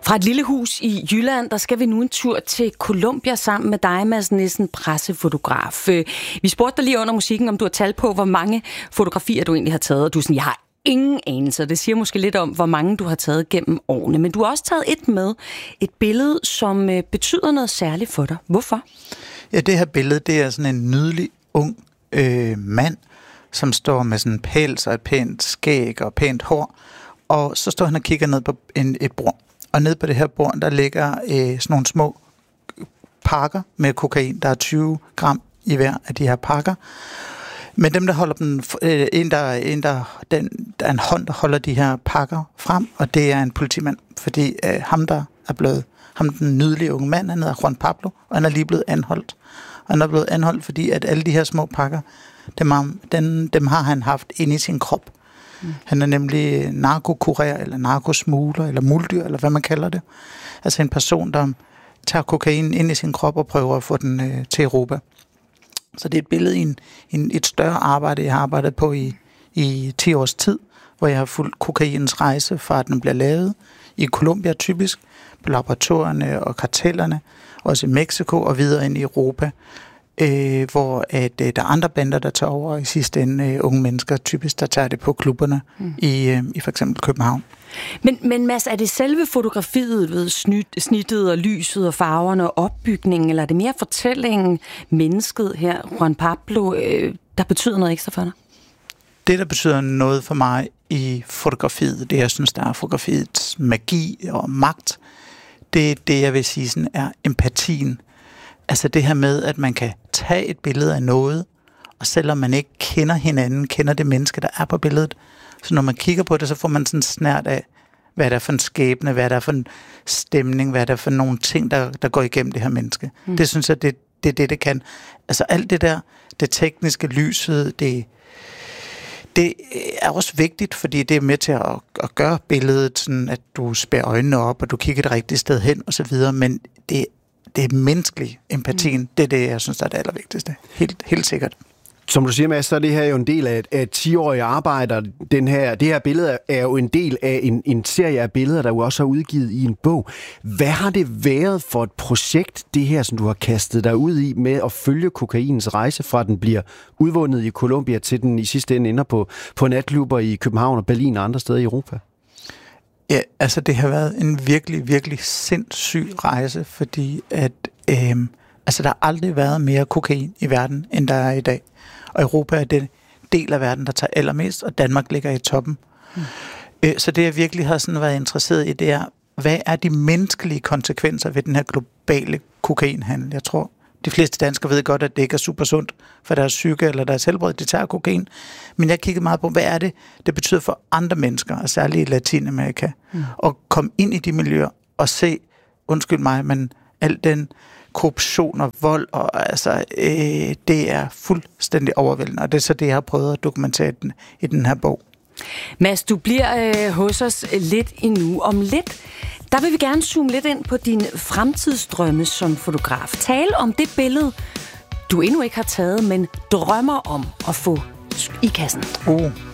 Fra et lille hus i Jylland, der skal vi nu en tur til Colombia sammen med dig, Mads Nissen, pressefotograf. Vi spurgte dig lige under musikken, om du har tal på, hvor mange fotografier du egentlig har taget. Og du er sådan, jeg har ingen anelse. Det siger måske lidt om, hvor mange du har taget gennem årene. Men du har også taget et med. Et billede, som betyder noget særligt for dig. Hvorfor? Ja, det her billede, det er sådan en nydelig ung mand, som står med sådan en pels og et pænt skæg og pænt hår. Og så står han og kigger ned på et bord. Og ned på det her bord, der ligger sådan nogle små pakker med kokain. Der er 20 gram i hver af de her pakker. Men dem, der holder dem, der er en hånd, der holder de her pakker frem, og det er en politimand. Fordi ham den nydelige unge mand, han hedder Juan Pablo, og han er lige blevet anholdt. Og han er blevet anholdt, fordi at alle de her små pakker, dem har han haft inde i sin krop. Han er nemlig narkokurer, eller narkosmugler, eller muldyr, eller hvad man kalder det. Altså en person, der tager kokain ind i sin krop og prøver at få den til Europa. Så det er et billede i et større arbejde, jeg har arbejdet på i 10 års tid, hvor jeg har fulgt kokainens rejse fra, at den bliver lavet i Colombia typisk, på laboratorierne og kartellerne, også i Mexico og videre ind i Europa, hvor der er andre bander, der tager over i sidste ende unge mennesker, typisk der tager det på klubberne i for eksempel København. Men Mads, er det selve fotografiet ved snittet og lyset og farverne og opbygningen, eller er det mere fortællingen, mennesket her, Juan Pablo, der betyder noget ekstra for dig? Det, der betyder noget for mig i fotografiet, det jeg synes, der er fotografiets magi og magt, det er det, jeg vil sige, sådan, er empatien. Altså det her med, at man kan tage et billede af noget, og selvom man ikke kender hinanden, kender det menneske, der er på billedet, så når man kigger på det, så får man sådan snært af, hvad der er for en skæbne, hvad der er for en stemning, hvad der er for nogle ting, der går igennem det her menneske. Det synes jeg, det er det kan. Altså alt det der, det tekniske, lyset, det er også vigtigt, fordi det er med til at gøre billedet sådan, at du spærer øjnene op, og du kigger det rigtige sted hen, og så videre, men det er menneskelig empatien. Det er det, jeg synes, der er det allervigtigste. Helt sikkert. Som du siger, Mads, så er det her jo en del af et 10-årigt arbejde. Det her billede er jo en del af en serie af billeder, der jo også er udgivet i en bog. Hvad har det været for et projekt, det her, som du har kastet dig ud i, med at følge kokainens rejse fra den bliver udvundet i Colombia, til den i sidste ende ender på natklubber i København og Berlin og andre steder i Europa? Ja, altså det har været en virkelig, virkelig sindssyg rejse, fordi at der har aldrig været mere kokain i verden, end der er i dag. Og Europa er den del af verden, der tager allermest, og Danmark ligger i toppen. Så det, jeg virkelig har sådan været interesseret i, det er, hvad er de menneskelige konsekvenser ved den her globale kokainhandel? Jeg tror, de fleste danskere ved godt, at det ikke er super sundt for deres psyke eller deres helbred, de tager kokain. Men jeg kiggede meget på, hvad er det betyder for andre mennesker, og særligt i Latinamerika, at komme ind i de miljøer og se, undskyld mig, men al den korruption og vold, og det er fuldstændig overvældende, og det er så det, jeg har prøvet at dokumentere i den her bog. Mads, du bliver hos os lidt endnu. Om lidt, der vil vi gerne zoome lidt ind på dine fremtidsdrømme som fotograf. Tale om det billede, du endnu ikke har taget, men drømmer om at få i kassen.